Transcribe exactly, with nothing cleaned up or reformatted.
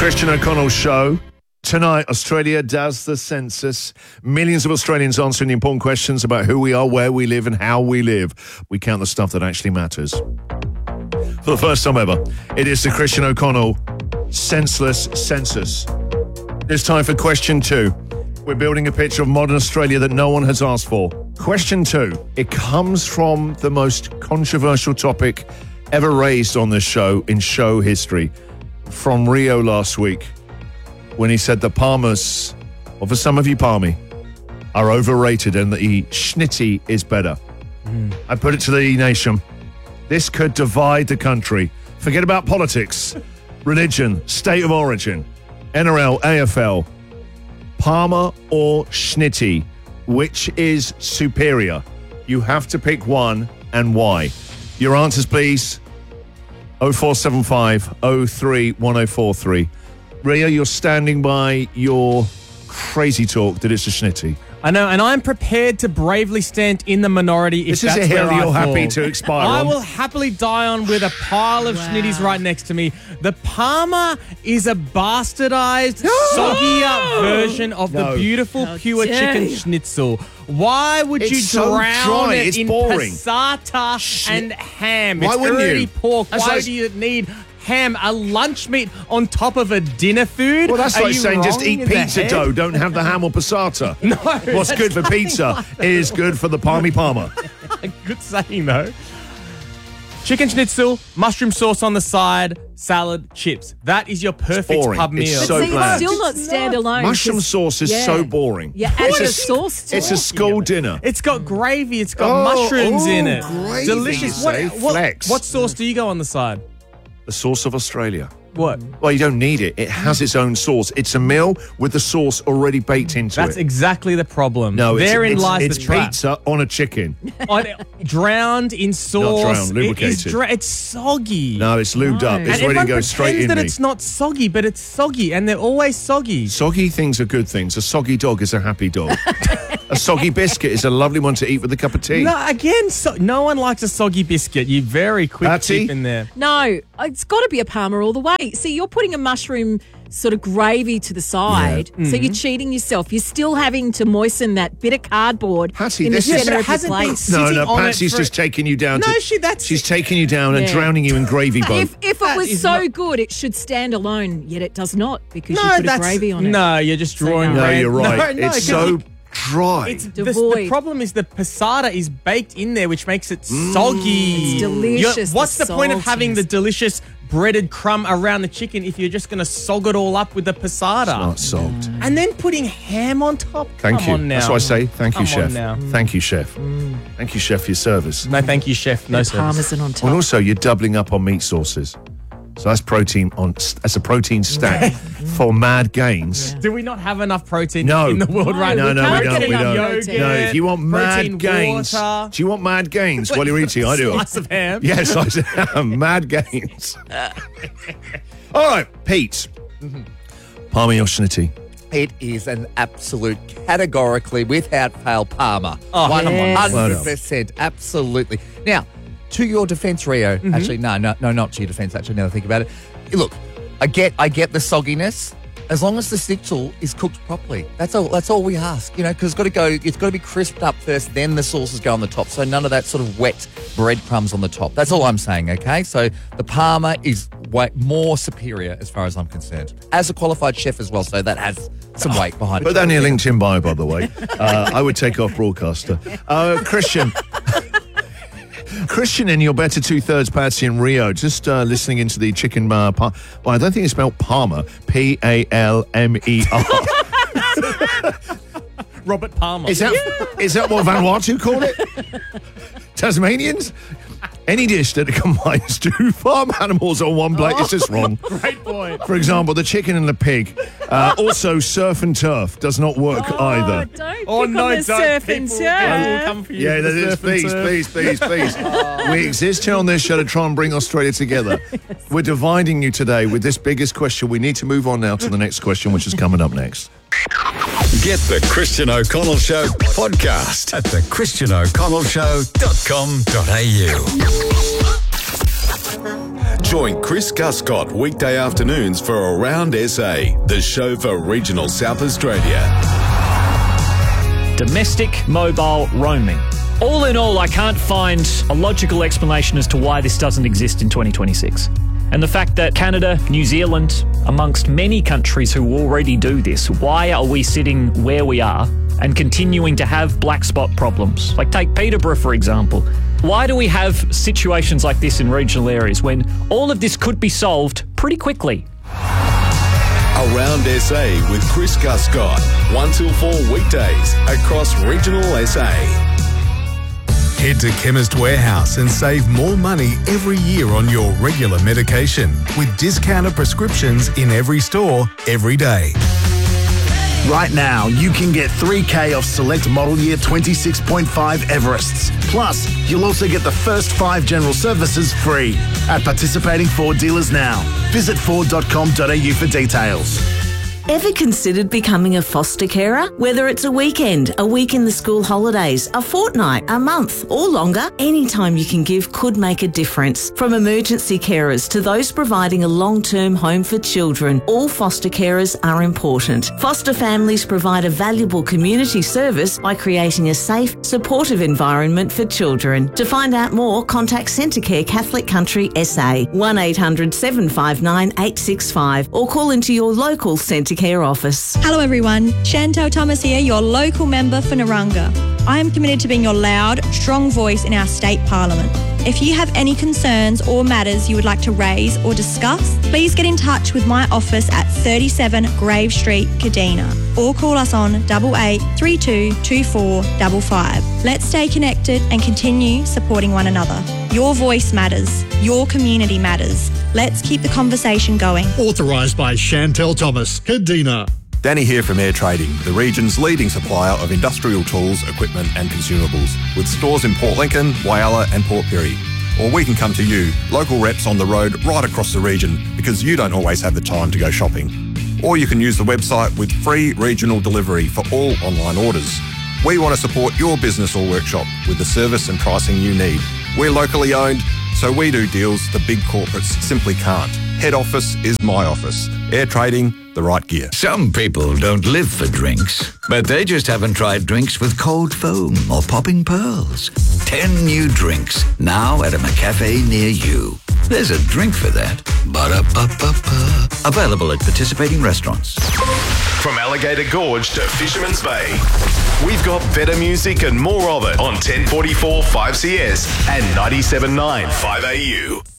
Christian O'Connell Show. Tonight, Australia does the census. Millions of Australians answering the important questions about who we are, where we live, and how we live. We count the stuff that actually matters. For the first time ever, it is the Christian O'Connell Senseless Census. It's time for question two. We're building a picture of modern Australia that no one has asked for. Question two. It comes from the most controversial topic ever raised on this show in show history. From Rio last week, when he said the Palmers, or for some of you Palmy, are overrated and the Schnitty is better. Mm. I put it to the nation. This could divide the country. Forget about politics, religion, state of origin, N R L, A F L. Palmer or Schnitty, which is superior? You have to pick one, and why. Your answers, please. oh four seven five oh three one oh four three. Ria, you're standing by your crazy talk that it's a Schnitty. I know, and I'm prepared to bravely stand in the minority if this is that's a hill where I you're fall. happy to expire I on. will happily die on with a pile of Wow. Schnitties right next to me. The Palmer is a bastardized, soggier version of No. the beautiful, How pure dare chicken you. schnitzel. Why would It's you so drown dry, it it's in boring. passata Sh- and ham? Why it's wouldn't already you? pork. That's Why like- do you need ham, a lunch meat on top of a dinner food? Well, that's Are like you saying just wrong eat in the pizza head? dough, don't have the ham or passata. No, What's that's good for pizza is good for the Palmy Palmer. Good saying, though. Chicken schnitzel, mushroom sauce on the side, salad, chips. That is your perfect boring. pub It's meal. But so see, bland. it's still not It's stand not. alone. Mushroom 'cause- sauce is yeah. so boring. Yeah, add It's a a- sauce to It's a it. school dinner. It's got gravy. It's got Oh, mushrooms oh, in it. gravy, Delicious. you What, say? what, Flex. what sauce do you go on the side? The sauce of Australia. What? Well, you don't need it. It has its own sauce. It's a meal with the sauce already baked into That's it. exactly the problem. No, it's, Therein it's, lies it's the trap. pizza on a chicken. On, drowned in sauce. drowned, It is lubricated. dra- it's soggy. No, it's lubed up. No. It's and ready to everyone go straight pretends in that me. it's not soggy, but it's soggy, and they're always soggy. Soggy things are good things. A soggy dog is a happy dog. A soggy biscuit is a lovely one to eat with a cup of tea. No, again, so, no one likes a soggy biscuit. You very quick Patty? keep in there. No, it's got to be a Palmer all the way. See, you're putting a mushroom sort of gravy to the side, so Mm-hmm. you're cheating yourself. You're still having to moisten that bit of cardboard Patty, in this the is- center Yeah, but it of your hasn't been plate. No, sitting no, on it Patsy's for- just taking you down. No, to, she- that's- She's taking you down and Yeah. drowning you in gravy boat. If, if it That was is so not- good, it should stand alone. Yet it does not because you No, put a that's gravy on it. no. You're just drawing. no. no, red- you're right. No, no, it's 'cause so you- dry. It's the, Devoid. the problem is the passata is baked in there, which makes it soggy. It's delicious, You're- what's the, the point of having the saltiness. delicious breaded crumb around the chicken if you're just going to sog it all up with the passata? Not sogged. And then putting ham on top? Thank Come you. on now. That's what I say. Thank you, Come on chef. now. Thank you, chef. Thank you, chef, for your service. No, thank you, chef. No The service. Parmesan on top. And also, you're doubling up on meat sauces. So that's protein on. That's a protein stack for mad gains. Do we not have enough protein No. in the world No, right No, now? no, we can't don't. get We enough don't. protein. No, if you want mad protein gains, water. do you want mad gains while you're eating? I do. Slice of ham. Yes, I do. Mad gains. All right, Pete. Palmy or Schnitty? It is an absolute, categorically, without fail, Palmer. Oh, one yes. hundred percent. Absolutely. Now, to your defence, Rio. Mm-hmm. Actually, no, no, no, not to your defence, actually, now that I think about it. Look, I get I get the sogginess. As long as the schnitzel is cooked properly. That's all That's all we ask, you know, because it's got to go, it's got to be crisped up first, then the sauces go on the top. So none of that sort of wet breadcrumbs on the top. That's all I'm saying, okay? So the Palmer is way more superior as far as I'm concerned. As a qualified chef as well, so that has some weight behind Put it. that in your LinkedIn bio, by the way. Uh, I would take off broadcaster. Uh, Christian. Christian in your better two-thirds, Patsy and Rio, just uh, listening into the chicken uh, par- well, I don't think it's spelled Palmer. P A L M E R. Robert Palmer. Is that is that what Vanuatu call it? Tasmanians? Any dish that combines two farm animals on one plate is just wrong. Great point. For example, the chicken and the pig. Uh, also, surf and turf does not work Oh, either. don't Oh, pick no, on the don't. surf and People- people will turf. come for you Yeah, for that the is. surf and Please, turf. please, please, please. We exist here on this show to try and bring Australia together. We're dividing you today with this biggest question. We need to move on now to the next question, which is coming up next. Get the Christian O'Connell Show podcast at the christian o'connell show dot com dot a u. Join Chris Guscott weekday afternoons for Around S A, the show for regional South Australia. Domestic mobile roaming. All in all, I can't find a logical explanation as to why this doesn't exist in twenty twenty-six. And the fact that Canada, New Zealand, amongst many countries who already do this, why are we sitting where we are and continuing to have black spot problems? Like take Peterborough, for example. Why do we have situations like this in regional areas when all of this could be solved pretty quickly? Around S A with Chris Guscott, one till four weekdays across regional S A. Head to Chemist Warehouse and save more money every year on your regular medication with discounted prescriptions in every store, every day. Right now, you can get three K off select model year twenty-six point five Everests. Plus, you'll also get the first five general services free at participating Ford dealers now. Visit ford dot com dot a u for details. Ever considered becoming a foster carer? Whether it's a weekend, a week in the school holidays, a fortnight, a month, or longer, any time you can give could make a difference. From emergency carers to those providing a long-term home for children, all foster carers are important. Foster families provide a valuable community service by creating a safe, supportive environment for children. To find out more, contact Centrecare Catholic Country S A, one eight hundred seven five nine eight six five, or call into your local Centrecare Care office. Hello everyone, Chantel Thomas here, your local member for Narunga. I am committed to being your loud, strong voice in our state parliament. If you have any concerns or matters you would like to raise or discuss, please get in touch with my office at thirty-seven Grave Street, Kadina, or call us on eight eight three two two four five five. Let's stay connected and continue supporting one another. Your voice matters. Your community matters. Let's keep the conversation going. Authorised by Chantel Thomas, Kadina. Danny here from Air Trading, the region's leading supplier of industrial tools, equipment and consumables, with stores in Port Lincoln, Whyalla and Port Pirie. Or we can come to you, local reps on the road right across the region, because you don't always have the time to go shopping. Or you can use the website with free regional delivery for all online orders. We want to support your business or workshop with the service and pricing you need. We're locally owned, so we do deals the big corporates simply can't. Head office is my office. Air Trading, the right gear. Some people don't live for drinks, but they just haven't tried drinks with cold foam or popping pearls. Ten new drinks, now at a McCafe near you. There's a drink for that. Ba-da-ba-ba-ba. Available at participating restaurants. From Alligator Gorge to Fisherman's Bay, we've got better music and more of it on ten forty-four five C S and ninety-seven point nine five A U.